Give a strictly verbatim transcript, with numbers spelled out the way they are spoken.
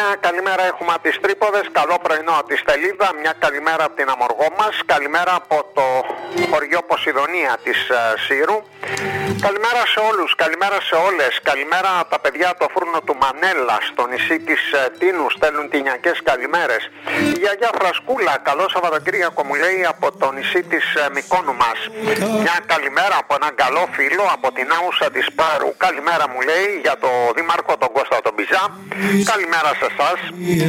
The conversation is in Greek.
καλημέρα έχουμε από τις Τρίποδες, καλό πρωινό από τη Στελίδα, μια καλημέρα από την Αμοργό μας, καλημέρα από το χωριό Ποσειδονία της uh, Σύρου. Καλημέρα σε όλους, καλημέρα σε όλες, καλημέρα τα παιδιά από το φούρνο του Μανέλα στο νησί της uh, Τίνου, στέλνουν τινιακές καλημέρες. Η γιαγιά Φρασκούλα, καλό Σαββατοκύριακο μου λέει από το νησί της uh, Μικόνου μας. Μια καλημέρα από έναν καλό φίλο από την Άουσα της Πάρου, καλημέρα μου λέει για το Δήμαρχο τον Κώστα τον Μπιζά. Καλημέρα σε εσάς.